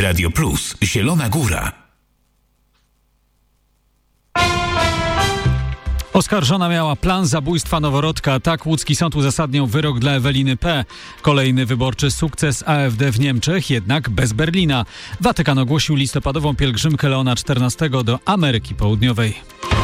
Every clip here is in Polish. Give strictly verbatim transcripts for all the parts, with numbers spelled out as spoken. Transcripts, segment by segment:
Radio Plus, Zielona Góra. Oskarżona miała plan zabójstwa noworodka. Tak łódzki sąd uzasadniał wyrok dla Eweliny P. Kolejny wyborczy sukces A F D w Niemczech, jednak bez Berlina. Watykan ogłosił listopadową pielgrzymkę Leona czternastego do Ameryki Południowej.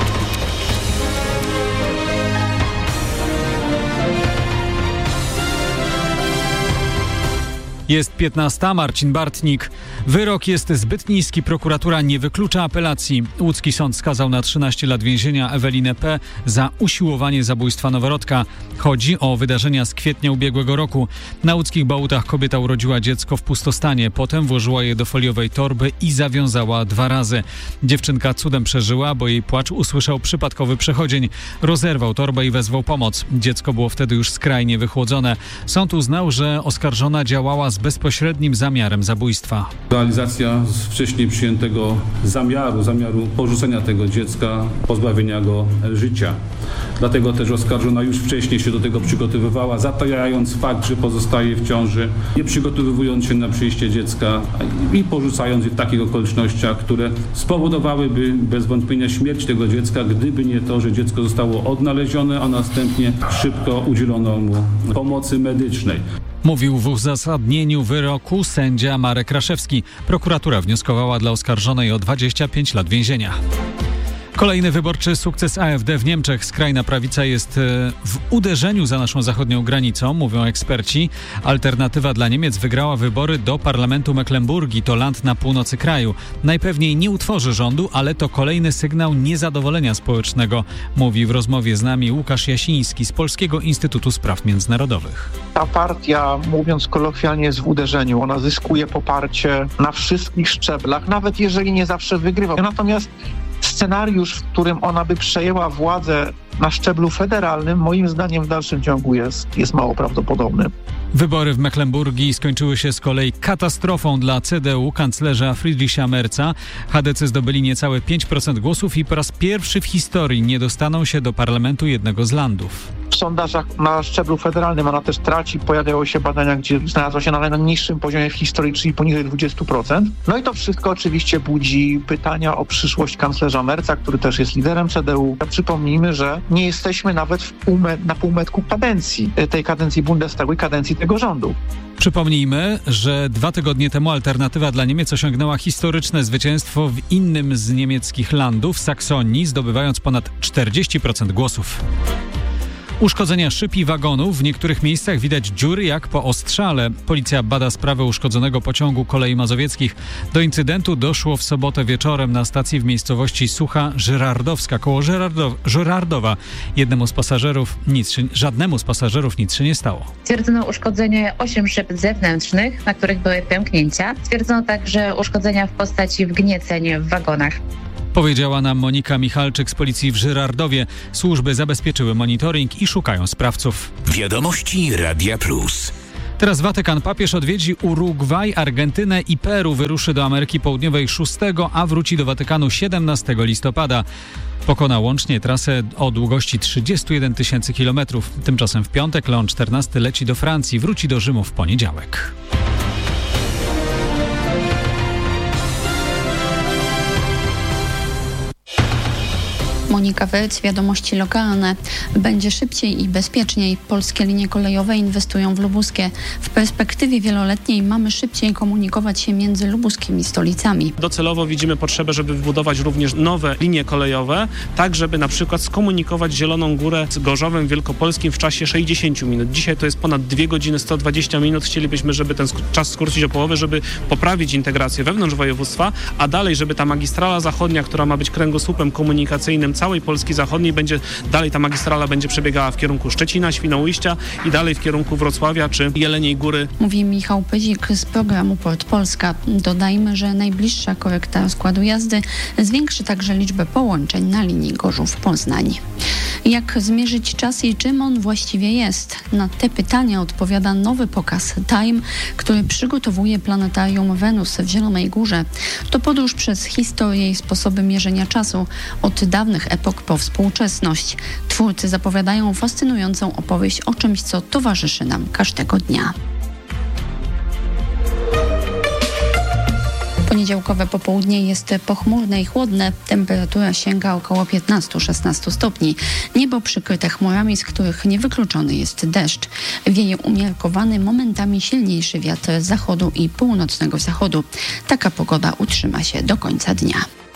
Jest piętnasta. Marcin Bartnik. Wyrok jest zbyt niski. Prokuratura nie wyklucza apelacji. Łódzki sąd skazał na trzynaście lat więzienia Ewelinę P. za usiłowanie zabójstwa noworodka. Chodzi o wydarzenia z kwietnia ubiegłego roku. Na łódzkich Bałutach kobieta urodziła dziecko w pustostanie. Potem włożyła je do foliowej torby i zawiązała dwa razy. Dziewczynka cudem przeżyła, bo jej płacz usłyszał przypadkowy przechodzień. Rozerwał torbę i wezwał pomoc. Dziecko było wtedy już skrajnie wychłodzone. Sąd uznał, że oskarżona działała z bezpośrednim zamiarem zabójstwa. Realizacja z wcześniej przyjętego zamiaru, zamiaru porzucenia tego dziecka, pozbawienia go życia. Dlatego też oskarżona już wcześniej się do tego przygotowywała, zatajając fakt, że pozostaje w ciąży, nie przygotowując się na przyjście dziecka i porzucając je w takich okolicznościach, które spowodowałyby bez wątpienia śmierć tego dziecka, gdyby nie to, że dziecko zostało odnalezione, a następnie szybko udzielono mu pomocy medycznej. Mówił w uzasadnieniu wyroku sędzia Marek Raszewski. Prokuratura wnioskowała dla oskarżonej o dwadzieścia pięć lat więzienia. Kolejny wyborczy sukces A F D w Niemczech. Skrajna prawica jest w uderzeniu za naszą zachodnią granicą, mówią eksperci. Alternatywa dla Niemiec wygrała wybory do parlamentu Mecklenburgii, to land na północy kraju. Najpewniej nie utworzy rządu, ale to kolejny sygnał niezadowolenia społecznego, mówi w rozmowie z nami Łukasz Jasiński z Polskiego Instytutu Spraw Międzynarodowych. Ta partia, mówiąc kolokwialnie, jest w uderzeniu. Ona zyskuje poparcie na wszystkich szczeblach, nawet jeżeli nie zawsze wygrywa. Natomiast scenariusz, w którym ona by przejęła władzę na szczeblu federalnym, moim zdaniem w dalszym ciągu jest, jest mało prawdopodobny. Wybory w Mecklenburgii skończyły się z kolei katastrofą dla C D U kanclerza Friedricha Merza. H D C zdobyli niecałe pięć procent głosów i po raz pierwszy w historii nie dostaną się do parlamentu jednego z landów. W sondażach na szczeblu federalnym ona też traci. Pojawiały się badania, gdzie znalazła się na najniższym poziomie w historii, czyli poniżej dwadzieścia procent. No i to wszystko oczywiście budzi pytania o przyszłość kanclerza Merza, który też jest liderem C D U. Przypomnijmy, że nie jesteśmy nawet w półme- na półmetku kadencji, tej kadencji Bundestagu i kadencji tego rządu. Przypomnijmy, że dwa tygodnie temu Alternatywa dla Niemiec osiągnęła historyczne zwycięstwo w innym z niemieckich landów, Saksonii, zdobywając ponad czterdzieści procent głosów. Uszkodzenia szyb i wagonów. W niektórych miejscach widać dziury jak po ostrzale. Policja bada sprawę uszkodzonego pociągu kolei mazowieckich. Do incydentu doszło w sobotę wieczorem na stacji w miejscowości Sucha Żyrardowska koło Żyrardow- Żyrardowa. Jednemu z pasażerów nic się, żadnemu z pasażerów nic się nie stało. Stwierdzono uszkodzenie osiem szyb zewnętrznych, na których były pęknięcia. Stwierdzono także uszkodzenia w postaci wgnieceń w wagonach. Powiedziała nam Monika Michalczyk z policji w Żyrardowie. Służby zabezpieczyły monitoring i szukają sprawców. Wiadomości Radia Plus. Teraz Watykan. Papież odwiedzi Urugwaj, Argentynę i Peru. Wyruszy do Ameryki Południowej szóstego, a wróci do Watykanu siedemnastego listopada. Pokona łącznie trasę o długości trzydzieści jeden tysięcy kilometrów. Tymczasem w piątek Leon czternasty leci do Francji, wróci do Rzymu w poniedziałek. Monika Welc, wiadomości lokalne. Będzie szybciej i bezpieczniej. Polskie linie kolejowe inwestują w lubuskie. W perspektywie wieloletniej mamy szybciej komunikować się między lubuskimi stolicami. Docelowo widzimy potrzebę, żeby wybudować również nowe linie kolejowe, tak żeby na przykład skomunikować Zieloną Górę z Gorzowem Wielkopolskim w czasie sześćdziesiąt minut. Dzisiaj to jest ponad dwie godziny, sto dwadzieścia minut. Chcielibyśmy, żeby ten czas skrócić o połowę, żeby poprawić integrację wewnątrz województwa, a dalej, żeby ta magistrala zachodnia, która ma być kręgosłupem komunikacyjnym całej Polski Zachodniej, będzie dalej ta magistrala będzie przebiegała w kierunku Szczecina, Świnoujścia i dalej w kierunku Wrocławia czy Jeleniej Góry. Mówi Michał Pyzik z programu Port Polska. Dodajmy, że najbliższa korekta rozkładu jazdy zwiększy także liczbę połączeń na linii Gorzów-Poznań. Jak zmierzyć czas i czym on właściwie jest? Na te pytania odpowiada nowy pokaz Time, który przygotowuje planetarium Wenus w Zielonej Górze. To podróż przez historię i sposoby mierzenia czasu od dawnych epok po współczesność. Twórcy zapowiadają fascynującą opowieść o czymś, co towarzyszy nam każdego dnia. Poniedziałkowe popołudnie jest pochmurne i chłodne. Temperatura sięga około piętnaście do szesnastu stopni. Niebo przykryte chmurami, z których niewykluczony jest deszcz. Wieje umiarkowany, momentami silniejszy wiatr z zachodu i północnego zachodu. Taka pogoda utrzyma się do końca dnia.